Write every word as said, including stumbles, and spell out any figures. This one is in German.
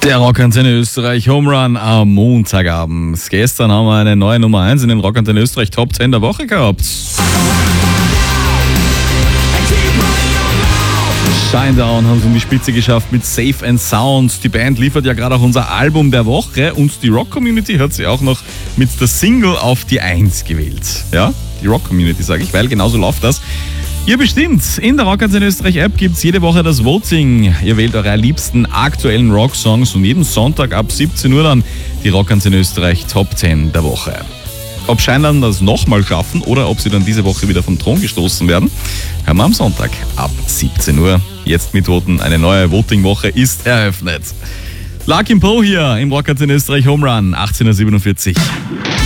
Der Rockantenne Österreich Home Run am Montagabend. Gestern haben wir eine neue Nummer eins in den Rockantenne Österreich Top zehn der Woche gehabt. Shinedown haben es um die Spitze geschafft mit Safe and Sound. Die Band liefert ja gerade auch unser Album der Woche und die Rock-Community hat sie auch noch mit der Single auf die eins gewählt. Ja, die Rock-Community sage ich, weil genauso läuft das. Ihr bestimmt, in der Rockantenne Österreich App gibt es jede Woche das Voting. Ihr wählt eure liebsten aktuellen Rock-Songs und jeden Sonntag ab siebzehn Uhr dann die Rockantenne Österreich Top zehn der Woche. Ob Scheinern das nochmal schaffen oder ob sie dann diese Woche wieder vom Thron gestoßen werden, hören wir am Sonntag ab siebzehn Uhr. Jetzt mitvoten, eine neue Voting-Woche ist eröffnet. Larkin Poe hier im Rockantenne Österreich Home Run, achtzehn Uhr siebenundvierzig.